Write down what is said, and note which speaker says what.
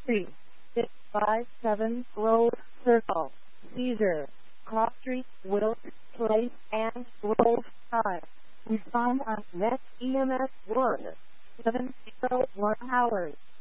Speaker 1: 3657 Grove Circle, Cedar, Cross Street, Wilkes Place, and Grove Drive. Respond on Next EMS 1 701 hours.